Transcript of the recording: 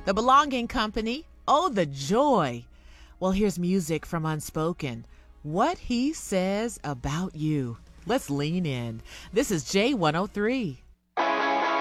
The Belonging Company, oh, the joy. Well, here's music from Unspoken, What He Says About You. Let's lean in. This is J103.